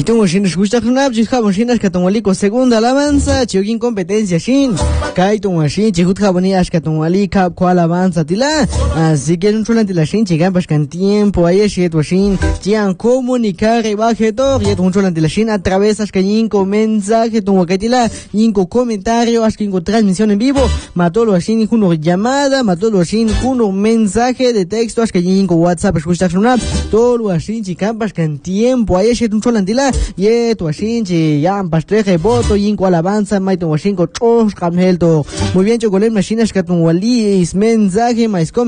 tengo shin escuchar una jabon shin ashkatonwali segunda alabanza chiogin competencia shin kaiton shin chihut jaboni ashkatonwali kap ko alabanza tila así que un chulan tila shin chigan pascan tiempo ahí shet shin tian comunicar y baje todo y un chulan tila shin a través ashkayin con mensaje ton wakatila inco comentario ashkin con transmisión en vivo matolo shin kuno llamada matolo shin kuno mensaje de texto ashkayin con WhatsApp escuchar una todo shin chigan pascan tiempo ahí shet un chulan tila ye tu ashinchi ya pastreje voto yinko alabanza maito washinko chos kamhelto muy bien chocolate machinas katun wali mensaje mais